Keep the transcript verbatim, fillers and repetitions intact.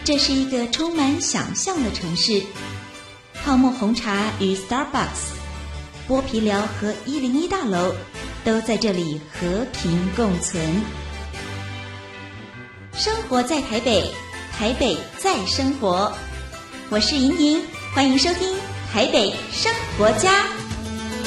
这是一个充满想象的城市，泡沫红茶与 Starbucks、剥皮寮和一零一大楼都在这里和平共存。生活在台北，台北在生活。我是莹莹，欢迎收听台北生活家。